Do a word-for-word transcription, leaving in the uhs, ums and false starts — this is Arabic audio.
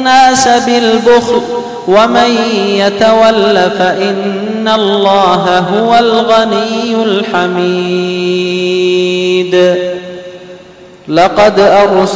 الناس بالبخل ومن يتول فإن الله هو الغني الحميد. لقد أرسلنا